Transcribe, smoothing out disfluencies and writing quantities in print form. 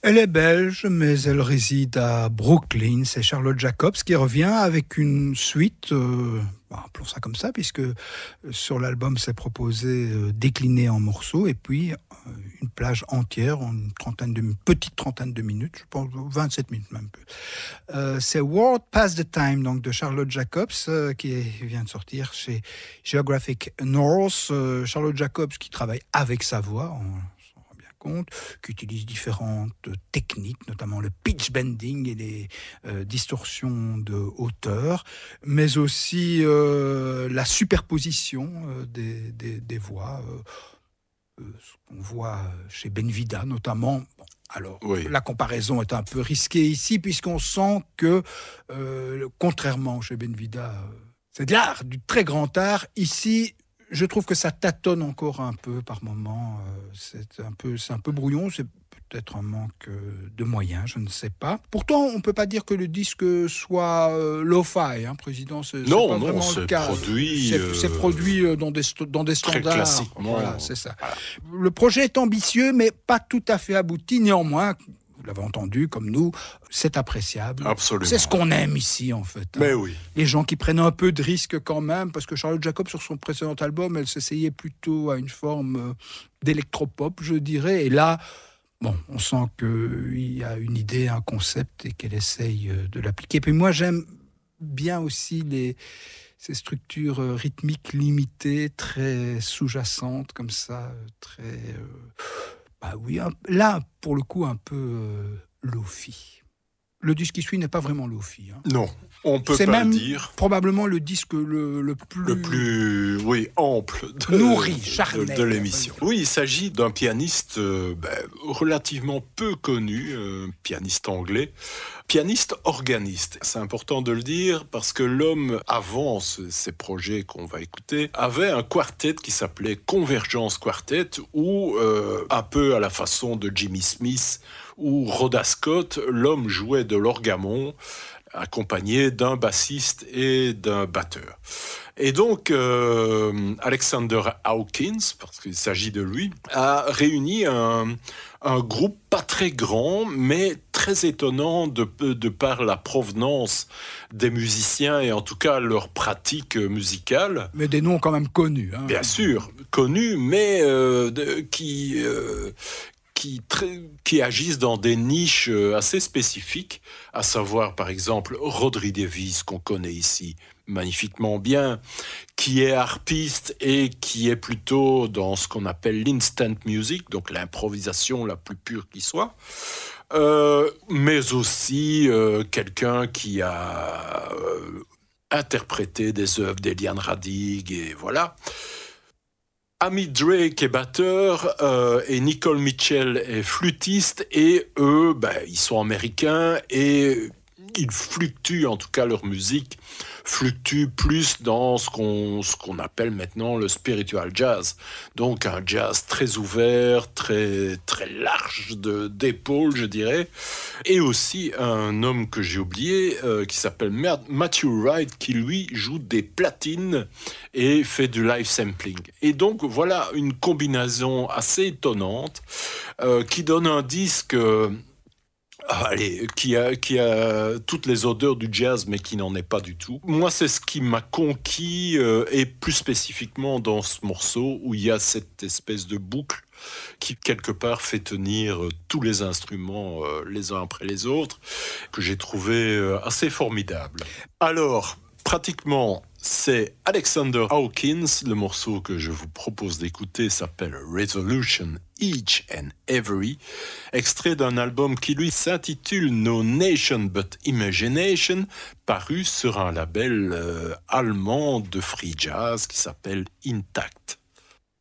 Elle est belge, mais elle réside à Brooklyn. C'est Charlotte Jacobs qui revient avec une suite, appelons ça comme ça, puisque sur l'album c'est proposé décliné en morceaux, et puis une plage entière, petite trentaine de minutes, je pense 27 minutes même. C'est World Past the Time, donc de Charlotte Jacobs, qui vient de sortir chez Geographic North. Charlotte Jacobs qui travaille avec sa voix, qui utilise différentes techniques, notamment le pitch bending et les distorsions de hauteur, mais aussi la superposition des voix, ce qu'on voit chez Benvida notamment. Alors, La comparaison est un peu risquée ici, puisqu'on sent que, contrairement chez Benvida, c'est de l'art, du très grand art. Ici, je trouve que ça tâtonne encore un peu par moment. C'est un peu brouillon. C'est peut-être un manque de moyens, je ne sais pas. Pourtant, on ne peut pas dire que le disque soit lo-fi, président. C'est pas vraiment le cas. C'est produit dans des standards. Très classiquement. Voilà, c'est ça. Voilà. Le projet est ambitieux, mais pas tout à fait abouti. Néanmoins, vous l'avez entendu, comme nous, c'est appréciable. Absolument. C'est ce qu'on aime ici, en fait. Mais oui. Les gens qui prennent un peu de risque quand même, parce que Charlotte Jacobs, sur son précédent album, elle s'essayait plutôt à une forme d'électropop, je dirais. Et là, on sent qu'il y a une idée, un concept, et qu'elle essaye de l'appliquer. Puis moi, j'aime bien aussi ces structures rythmiques limitées, très sous-jacentes, comme ça, très... là, pour le coup, un peu lo-fi. Le disque qui suit n'est pas vraiment lo-fi. Non, on peut c'est pas même le dire. Probablement le disque le plus ample, nourri, charnel de l'émission. Oui, il s'agit d'un pianiste relativement peu connu, pianiste anglais, pianiste organiste. C'est important de le dire parce que l'homme, avant ces projets qu'on va écouter, avait un quartet qui s'appelait Convergence Quartet, où un peu à la façon de Jimmy Smith ou Rhoda Scott, l'homme jouait de l'orgamon accompagné d'un bassiste et d'un batteur. Et donc, Alexander Hawkins, parce qu'il s'agit de lui, a réuni un groupe pas très grand, mais très étonnant de par la provenance des musiciens et en tout cas leur pratique musicale. Mais des noms quand même connus. Bien sûr, connus, mais qui agissent dans des niches assez spécifiques, à savoir par exemple Rodri Davies, qu'on connaît ici magnifiquement bien, qui est harpiste et qui est plutôt dans ce qu'on appelle l'instant music, donc l'improvisation la plus pure qui soit, mais aussi quelqu'un qui a interprété des œuvres d'Eliane Radig, et voilà. Amy Drake est batteur et Nicole Mitchell est flûtiste, et eux, ils sont américains et ils fluctuent, en tout cas leur musique fluctue plus dans ce qu'on appelle maintenant le spiritual jazz. Donc un jazz très ouvert, très, très large d'épaules, je dirais. Et aussi un homme que j'ai oublié, qui s'appelle Matthew Wright, qui lui joue des platines et fait du live sampling. Et donc voilà une combinaison assez étonnante qui donne un disque... qui a toutes les odeurs du jazz, mais qui n'en est pas du tout. Moi, c'est ce qui m'a conquis, et plus spécifiquement dans ce morceau, où il y a cette espèce de boucle qui, quelque part, fait tenir tous les instruments les uns après les autres, que j'ai trouvé assez formidable. Alors, pratiquement... c'est Alexander Hawkins. Le morceau que je vous propose d'écouter s'appelle Resolution Each and Every, extrait d'un album qui lui s'intitule No Nation But Imagination, paru sur un label allemand de free jazz qui s'appelle Intact.